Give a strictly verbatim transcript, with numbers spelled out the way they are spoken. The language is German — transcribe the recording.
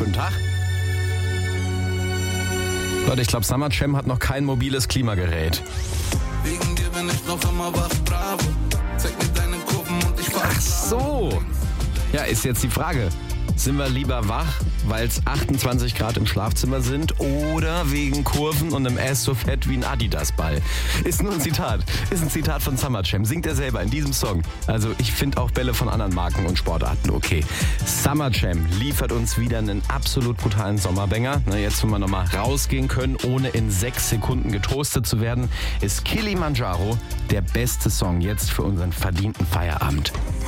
guten Tag. Leute, ich glaube, Summer Jam hat noch kein mobiles Klimagerät. Wegen dir bin ich noch immer wach, bravo. Zeig mir deine Kurven und ich fahr. Ach so. Ja, ist jetzt die Frage. Sind wir lieber wach, weil es achtundzwanzig Grad im Schlafzimmer sind oder wegen Kurven und einem Ass so fett wie ein Adidas-Ball? Ist nur ein Zitat. Ist ein Zitat von Summer Jam. Singt er selber in diesem Song. Also ich finde auch Bälle von anderen Marken und Sportarten okay. Summer Jam liefert uns wieder einen absolut brutalen Sommerbanger. Na, jetzt, wenn wir nochmal rausgehen können, ohne in sechs Sekunden getoastet zu werden, ist Kilimanjaro der beste Song jetzt für unseren verdienten Feierabend.